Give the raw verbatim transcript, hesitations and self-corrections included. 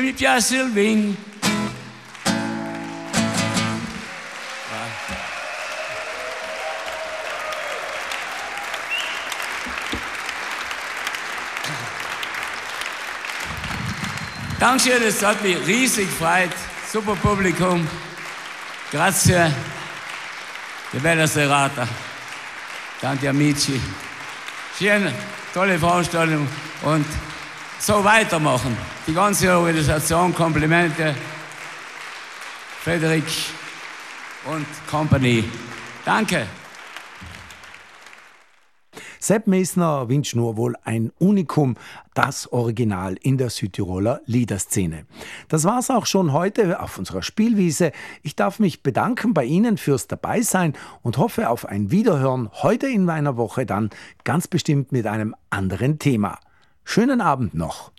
mi piace il vin. Dankeschön, es hat mich riesig gefreut. Super Publikum. Grazie. Die Bella Serata. Tanti amici. Schöne, tolle Veranstaltung und so weitermachen. Die ganze Organisation, Komplimente. Frederik und Company. Danke. Sepp Messner wünscht nur wohl ein Unikum, das Original in der Südtiroler Liederszene. Das war's auch schon heute auf unserer Spielwiese. Ich darf mich bedanken bei Ihnen fürs Dabeisein und hoffe auf ein Wiederhören heute in meiner Woche dann ganz bestimmt mit einem anderen Thema. Schönen Abend noch.